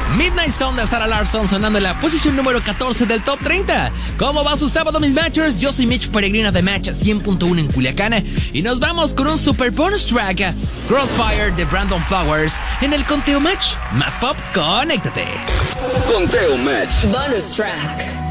Midnight Sun de Sarah Larsson sonando en la posición número 14 del Top 30. ¿Cómo va su sábado, mis matchers? Yo soy Mitch Peregrina de Match 100.1 en Culiacán y nos vamos con un super bonus track, Crossfire de Brandon Flowers, en el Conteo Match. Más pop, conéctate. Conteo Match. Bonus track.